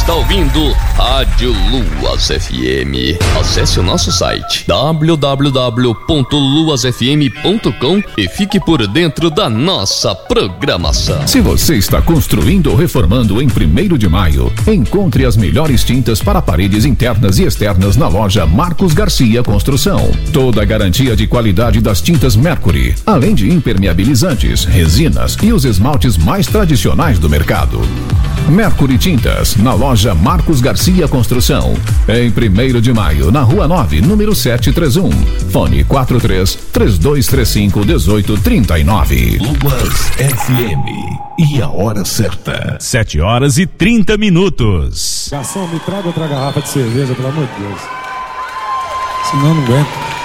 está ouvindo Rádio Luas FM. Acesse o nosso site www.luasfm.com e fique por dentro da nossa programação. Se você está construindo ou reformando em 1º de Maio, encontre as melhores tintas para paredes internas e externas na loja Marcos Garcia Construção. Toda a garantia de qualidade das tintas Mercury, além de impermeabilizantes, resinas e os esmaltes mais tradicionais do mercado. Mercury Tintas, na loja Marcos Garcia Construção, em 1º de Maio, na Rua 9, número 731. Fone 43-3235-1839. Luas FM. E a hora certa. 7h30. Garçom, me traga outra garrafa de cerveja, pelo amor de Deus. Senão eu não aguento.